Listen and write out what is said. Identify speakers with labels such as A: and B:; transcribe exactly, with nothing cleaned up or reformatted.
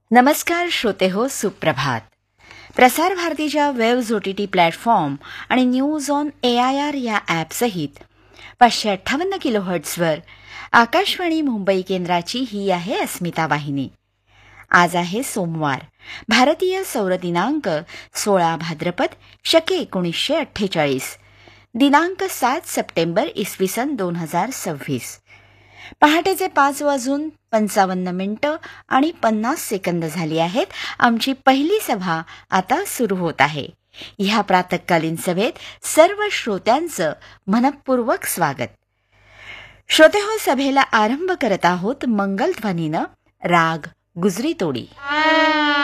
A: नमस्कार श्रोते हो, सुप्रभात. प्रसार भारतीच्या वेव्ज ओटीटी प्लॅटफॉर्म आणि news on A I R या ॲपसहित पाचशे अठ्ठावन्न किलो हर्ट्झवर आकाशवाणी मुंबई केंद्राची ही आहे अस्मिता वाहिनी. आज आहे सोमवार, भारतीय सौर दिनांक सोळा भाद्रपद शके एकोणीसशे अठ्ठेचाळीस, दिनांक सात सप्टेंबर इसवी सन दोन हजार सव्वीस. पहाटेचे पाच वाजून पंचावन्न मिनिटं आणि पन्नास सेकंद झाली आहेत. आमची पहिली सभा आता सुरू होत आहे. ह्या प्रातःकालीन सभेत सर्व श्रोत्यांचं मनपूर्वक स्वागत. श्रोते हो, सभेला आरंभ करत आहोत मंगलध्वनीनं राग गुजरी तोडी.